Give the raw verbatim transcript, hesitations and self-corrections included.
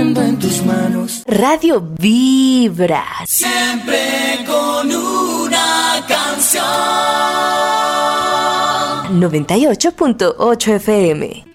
mundo en tus manos. Radio Vibra. Siempre con una canción. noventa y ocho punto ocho F M.